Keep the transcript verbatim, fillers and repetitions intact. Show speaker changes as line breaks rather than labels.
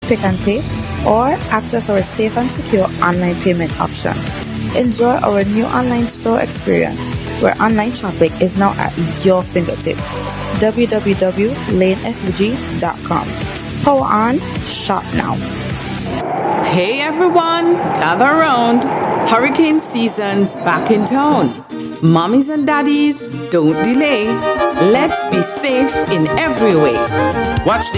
Pick and Pay, or access our safe and secure online payment option. Enjoy our new online store experience, where online shopping is now at your fingertip. w w w dot lane s v g dot com. Power on, shop now.
Hey everyone, gather around. Hurricane season's back in town. Mommies and daddies, don't delay. Let's be safe in every way.
Watch the